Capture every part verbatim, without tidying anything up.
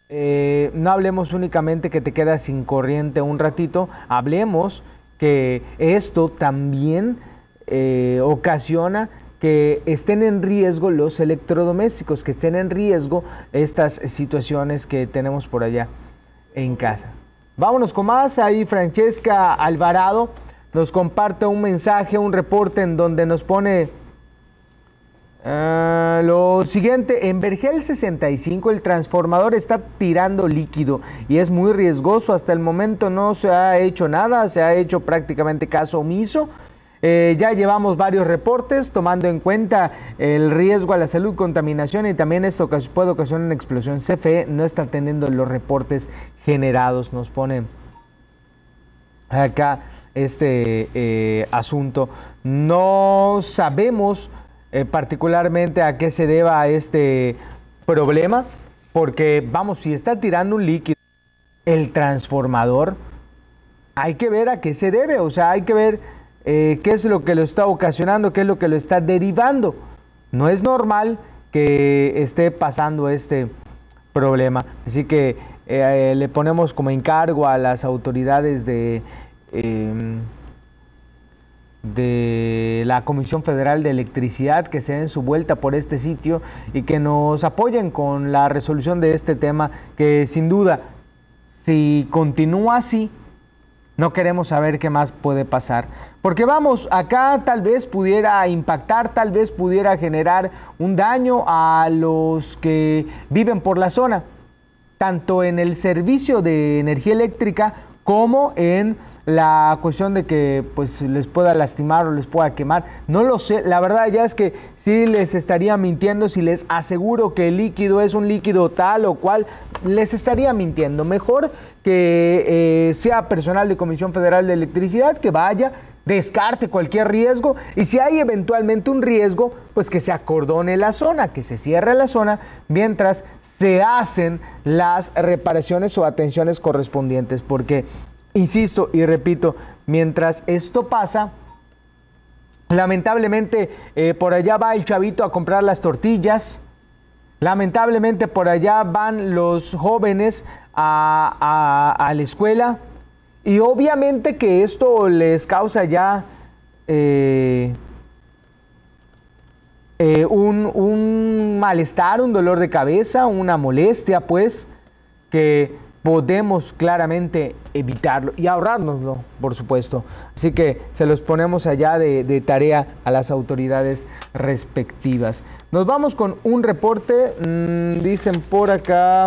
eh, no hablemos únicamente que te quedas sin corriente un ratito, hablemos que esto también eh, ocasiona que estén en riesgo los electrodomésticos, que estén en riesgo estas situaciones que tenemos por allá en casa. Vámonos con más. Ahí Francesca Alvarado nos comparte un mensaje, un reporte en donde nos pone uh, lo siguiente: en Vergel sesenta y cinco el transformador está tirando líquido y es muy riesgoso. Hasta el momento no se ha hecho nada, se ha hecho prácticamente caso omiso. Eh, ya llevamos varios reportes tomando en cuenta el riesgo a la salud, contaminación y también esto puede ocasionar una explosión. C F E no está teniendo los reportes generados, nos pone acá este eh, asunto. No sabemos eh, particularmente a qué se deba este problema, porque vamos, si está tirando un líquido el transformador, hay que ver a qué se debe, o sea, hay que ver Eh, qué es lo que lo está ocasionando, qué es lo que lo está derivando. No es normal que esté pasando este problema. Así que eh, le ponemos como encargo a las autoridades de, eh, de la Comisión Federal de Electricidad que se den su vuelta por este sitio y que nos apoyen con la resolución de este tema, que sin duda, si continúa así, no queremos saber qué más puede pasar. Porque vamos, acá tal vez pudiera impactar, tal vez pudiera generar un daño a los que viven por la zona, tanto en el servicio de energía eléctrica como en la cuestión de que pues les pueda lastimar o les pueda quemar. No lo sé, la verdad ya es que sí les estaría mintiendo si les aseguro que el líquido es un líquido tal o cual, les estaría mintiendo. Mejor que eh, sea personal de Comisión Federal de Electricidad, que vaya, descarte cualquier riesgo y si hay eventualmente un riesgo, pues que se acordone la zona, que se cierre la zona mientras se hacen las reparaciones o atenciones correspondientes, porque insisto y repito, mientras esto pasa, lamentablemente eh, por allá va el chavito a comprar las tortillas, lamentablemente por allá van los jóvenes a, a, a la escuela y obviamente que esto les causa ya eh, eh, un, un malestar, un dolor de cabeza, una molestia, pues, que podemos claramente evitarlo y ahorrárnoslo, por supuesto. Así que se los ponemos allá de, de tarea a las autoridades respectivas. Nos vamos con un reporte, mmm, dicen por acá,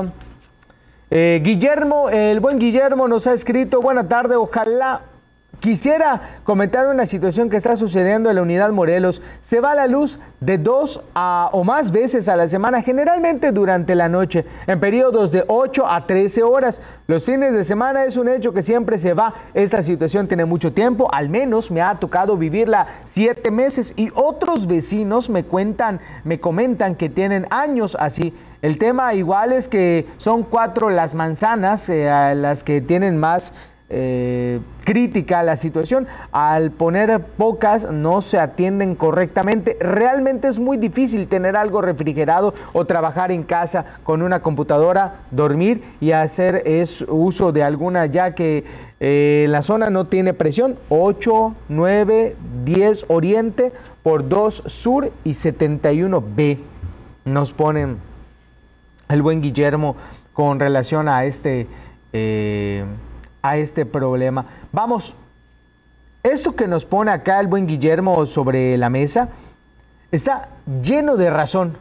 eh, Guillermo, el buen Guillermo nos ha escrito: buena tarde, ojalá. Quisiera comentar una situación que está sucediendo en la unidad Morelos. Se va la luz de dos a, o más veces a la semana, generalmente durante la noche, en periodos de ocho a trece horas. Los fines de semana es un hecho que siempre se va. Esta situación tiene mucho tiempo, al menos me ha tocado vivirla siete meses y otros vecinos me cuentan, me comentan que tienen años así. El tema igual es que son cuatro las manzanas eh, a las que tienen más Eh, crítica la situación. Al poner pocas no se atienden correctamente. Realmente es muy difícil tener algo refrigerado o trabajar en casa con una computadora, dormir y hacer es, uso de alguna, ya que eh, la zona no tiene presión. Ocho, nueve, diez oriente por dos sur y setenta y uno B nos ponen el buen Guillermo con relación a este eh, a este problema. Vamos, esto que nos pone acá el buen Guillermo sobre la mesa está lleno de razón,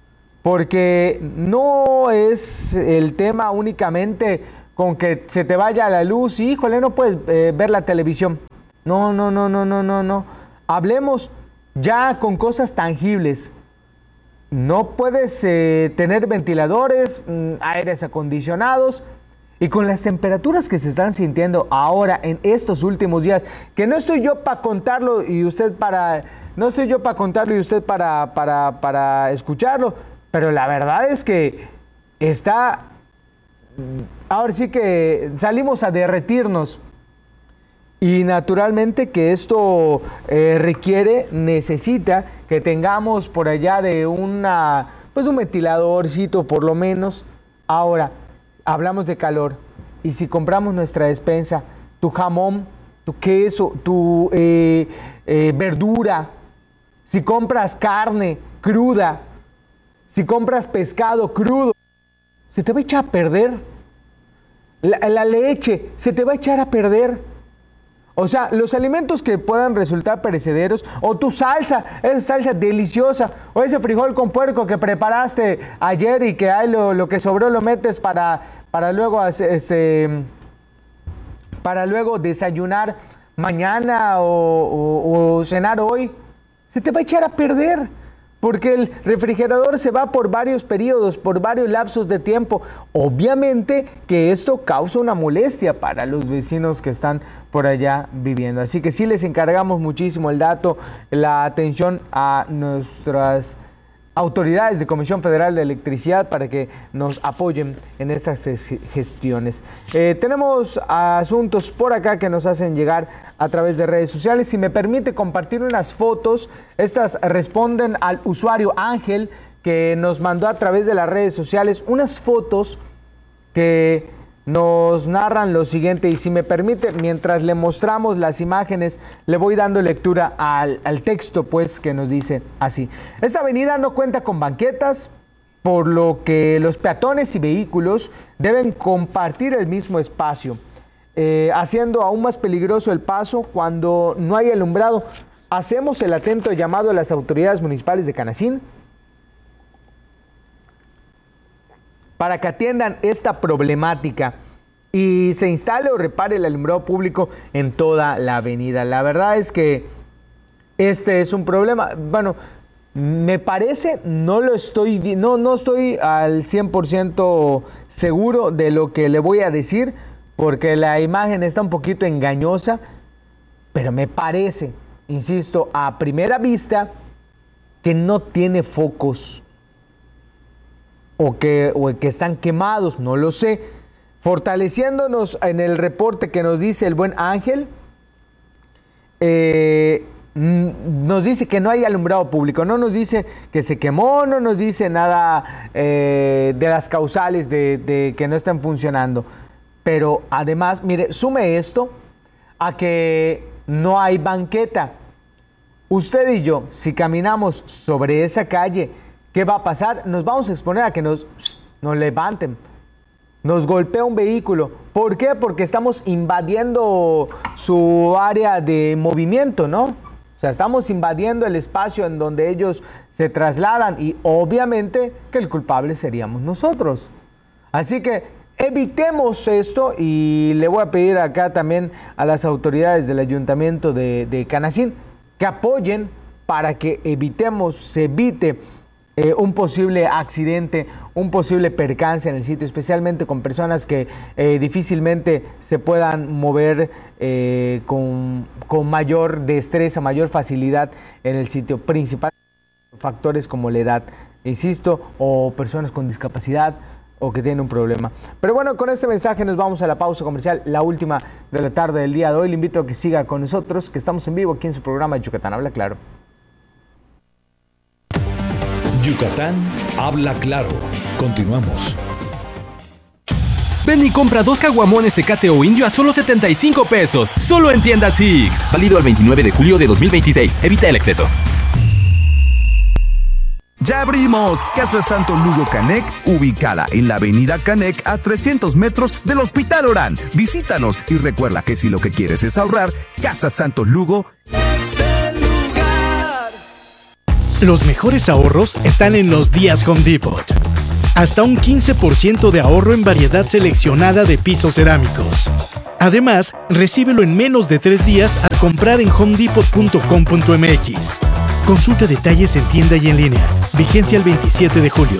porque no es el tema únicamente con que se te vaya la luz y híjole, no puedes eh, ver la televisión. No, no, no, no, no, no, no. Hablemos ya con cosas tangibles. No puedes eh, tener ventiladores, mm, aires acondicionados. Y con las temperaturas que se están sintiendo ahora en estos últimos días, que no estoy yo para contarlo y usted para, no estoy yo para contarlo y usted para, para, para escucharlo, pero la verdad es que está, ahora sí que salimos a derretirnos. Y naturalmente que esto eh, requiere, necesita que tengamos por allá de una, pues un ventiladorcito por lo menos. Ahora, hablamos de calor. Y si compramos nuestra despensa, tu jamón, tu queso, tu eh, eh, verdura, si compras carne cruda, si compras pescado crudo, se te va a echar a perder. La, la leche se te va a echar a perder. O sea, los alimentos que puedan resultar perecederos, o tu salsa, esa salsa deliciosa, o ese frijol con puerco que preparaste ayer y que hay lo, lo que sobró lo metes para, para luego este, para luego desayunar mañana o, o, o cenar hoy, se te va a echar a perder. Porque el refrigerador se va por varios periodos, por varios lapsos de tiempo. Obviamente que esto causa una molestia para los vecinos que están por allá viviendo. Así que sí les encargamos muchísimo el dato, la atención a nuestras autoridades de Comisión Federal de Electricidad para que nos apoyen en estas gestiones. Eh, tenemos asuntos por acá que nos hacen llegar a través de redes sociales. Si me permite compartir unas fotos, estas responden al usuario Ángel que nos mandó a través de las redes sociales unas fotos que nos narran lo siguiente, y si me permite, mientras le mostramos las imágenes, le voy dando lectura al, al texto, pues, que nos dice así. Esta avenida no cuenta con banquetas, por lo que los peatones y vehículos deben compartir el mismo espacio, eh, haciendo aún más peligroso el paso cuando no hay alumbrado. Hacemos el atento llamado a las autoridades municipales de Canacín para que atiendan esta problemática y se instale o repare el alumbrado público en toda la avenida. La verdad es que este es un problema. Bueno, me parece, no lo estoy, no, no estoy al cien por ciento seguro de lo que le voy a decir, porque la imagen está un poquito engañosa, pero me parece, insisto, a primera vista, que no tiene focos. O que, o que están quemados, no lo sé. Fortaleciéndonos en el reporte que nos dice el buen Ángel, eh, nos dice que no hay alumbrado público, no nos dice que se quemó, no nos dice nada eh, de las causales de, de que no están funcionando. Pero además, mire, sume esto a que no hay banqueta. Usted y yo, si caminamos sobre esa calle, ¿qué va a pasar? Nos vamos a exponer a que nos, nos levanten, nos golpea un vehículo. ¿Por qué? Porque estamos invadiendo su área de movimiento, ¿no? O sea, estamos invadiendo el espacio en donde ellos se trasladan y obviamente que el culpable seríamos nosotros. Así que evitemos esto y le voy a pedir acá también a las autoridades del Ayuntamiento de, de Canacín que apoyen para que evitemos, se evite Eh, un posible accidente, un posible percance en el sitio, especialmente con personas que eh, difícilmente se puedan mover eh, con, con mayor destreza, mayor facilidad en el sitio, principalmente factores como la edad, insisto, o personas con discapacidad o que tienen un problema. Pero bueno, con este mensaje nos vamos a la pausa comercial, la última de la tarde del día de hoy. Le invito a que siga con nosotros, que estamos en vivo aquí en su programa Yucatán Habla Claro. Yucatán Habla Claro. Continuamos. Ven y compra dos caguamones Tecate o Indio a solo setenta y cinco pesos. Solo en tienda Six. Válido el veintinueve de julio de dos mil veintiséis. Evita el exceso. Ya abrimos Casa Santo Lugo Canec, ubicada en la avenida Canec a trescientos metros del Hospital Orán. Visítanos y recuerda que si lo que quieres es ahorrar, Casa Santo Lugo es el lugar. Los mejores ahorros están en los días Home Depot. Hasta un quince por ciento de ahorro en variedad seleccionada de pisos cerámicos. Además, recíbelo en menos de tres días al comprar en home depot punto com punto m x. Consulta detalles en tienda y en línea. Vigencia el veintisiete de julio.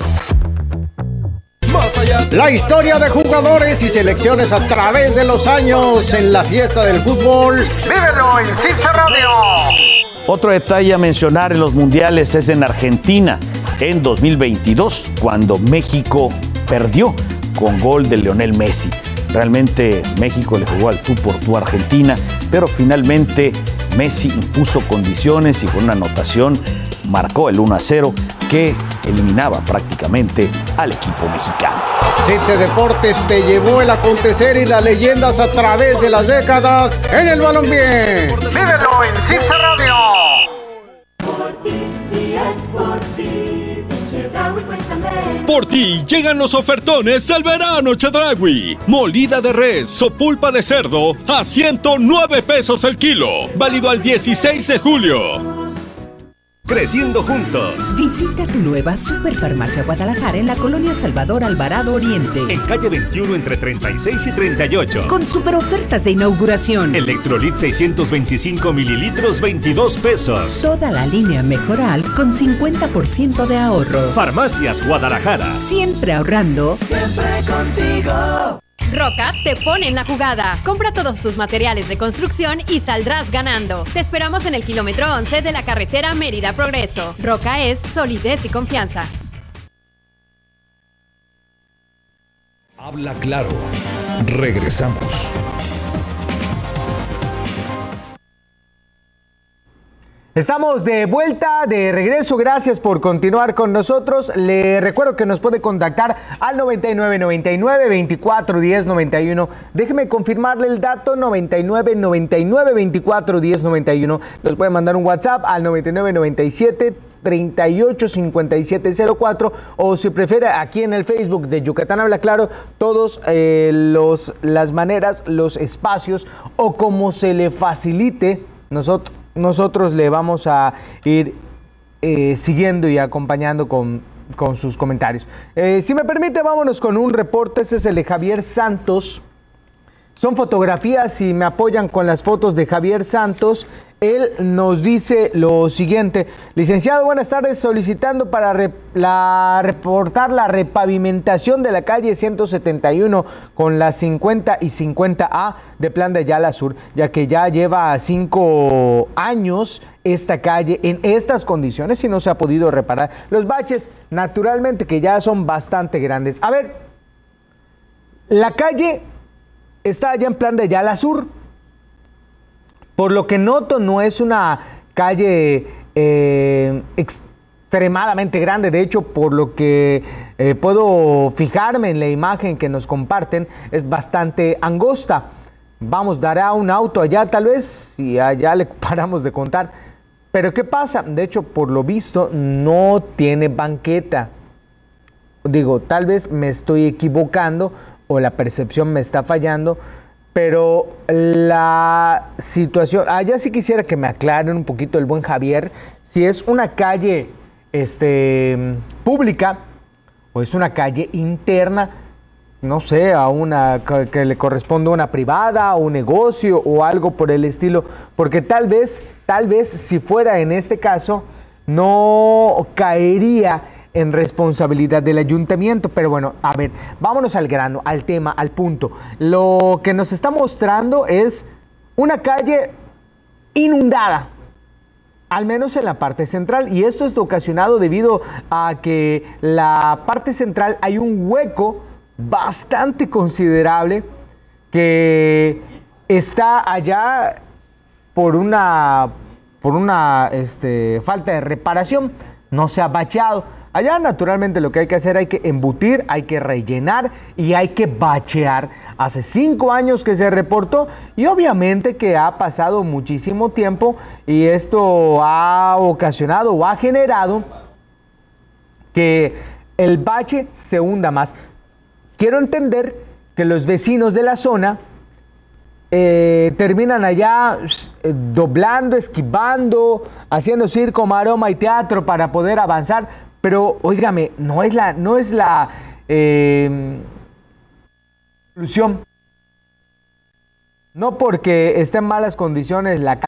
La historia de jugadores y selecciones a través de los años en la fiesta del fútbol. ¡Vívelo en Six Radio! Otro detalle a mencionar en los mundiales es en Argentina, en dos mil veintidós, cuando México perdió con gol de Lionel Messi. Realmente México le jugó al tú por tú a Argentina, pero finalmente Messi impuso condiciones y con una anotación marcó el uno a cero que eliminaba prácticamente al equipo mexicano. Cite Deportes te llevó el acontecer y las leyendas a través de las décadas en el balompié. Vívelo en C I P S Radio. Por ti llegan los ofertones al verano Chedraui. Molida de res o pulpa de cerdo a ciento nueve pesos el kilo. Válido al dieciséis de julio. Creciendo juntos. Visita tu nueva Superfarmacia Guadalajara en la colonia Salvador Alvarado Oriente. En calle veintiuno entre treinta y seis y treinta y ocho. Con super ofertas de inauguración. Electrolit seiscientos veinticinco mililitros, veintidós pesos. Toda la línea Mejoral con cincuenta por ciento de ahorro. Farmacias Guadalajara. Siempre ahorrando. Siempre contigo. Roca te pone en la jugada. Compra todos tus materiales de construcción y saldrás ganando. Te esperamos en el kilómetro once de la carretera Mérida Progreso. Roca es solidez y confianza. Habla Claro. Regresamos. Estamos de vuelta, de regreso. Gracias por continuar con nosotros. Le recuerdo que nos puede contactar al noventa y nueve, noventa y nueve, veinticuatro, diez, noventa y uno. Déjeme confirmarle el dato, noventa y nueve, noventa y nueve, veinticuatro, diez, noventa y uno. Nos puede mandar un WhatsApp al noventa y nueve, noventa y siete, treinta y ocho, cincuenta y siete cero cuatro, o si prefiere aquí en el Facebook de Yucatán Habla Claro, todos eh, los las maneras, los espacios o como se le facilite, nosotros Nosotros le vamos a ir eh, siguiendo y acompañando con, con sus comentarios. Eh, si me permite, vámonos con un reporte. Ese es el de Javier Santos. Son fotografías y me apoyan con las fotos de Javier Santos. Él nos dice lo siguiente: licenciado, buenas tardes, solicitando para rep la, reportar la repavimentación de la calle ciento setenta y uno con la cincuenta y cincuenta A de Plan de Ayala Sur, ya que ya lleva cinco años esta calle en estas condiciones y no se ha podido reparar. Los baches, naturalmente, que ya son bastante grandes. A ver, la calle está allá en Plan de Ayala Sur. Por lo que noto, no es una calle eh, extremadamente grande. De hecho, por lo que eh, puedo fijarme en la imagen que nos comparten, es bastante angosta. Vamos, dará un auto allá tal vez, y allá le paramos de contar. Pero ¿qué pasa? De hecho, por lo visto, no tiene banqueta. Digo, tal vez me estoy equivocando o la percepción me está fallando, pero la situación, allá sí quisiera que me aclaren un poquito el buen Javier, si es una calle este, pública o es una calle interna, no sé, a una que le corresponde a una privada, a un negocio o algo por el estilo, porque tal vez, tal vez si fuera en este caso, no caería en responsabilidad del ayuntamiento. Pero bueno, a ver, vámonos al grano, al tema, al punto. Lo que nos está mostrando es una calle inundada, al menos en la parte central, y esto es ocasionado debido a que la parte central hay un hueco bastante considerable que está allá por una, por una este, falta de reparación, no se ha bacheado. Allá naturalmente lo que hay que hacer, hay que embutir, hay que rellenar y hay que bachear. Hace cinco años que se reportó y obviamente que ha pasado muchísimo tiempo y esto ha ocasionado o ha generado que el bache se hunda más. Quiero entender que los vecinos de la zona eh, terminan allá eh, doblando, esquivando, haciendo circo, maroma y teatro para poder avanzar. Pero, óigame, no es la, no es la eh, solución. No porque esté en malas condiciones la